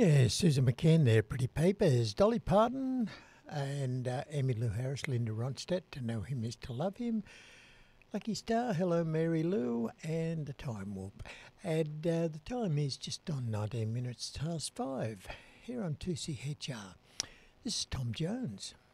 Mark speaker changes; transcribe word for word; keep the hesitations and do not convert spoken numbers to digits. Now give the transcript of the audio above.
Speaker 1: Yeah, Susan McCann there, Pretty Papers, Dolly Parton and uh, Emmylou Harris, Linda Ronstadt, To Know Him Is To Love Him, Lucky Star, Hello Mary Lou, and The Time Warp. And uh, the time is just on nineteen minutes past five here on two C H R. This is Tom Jones.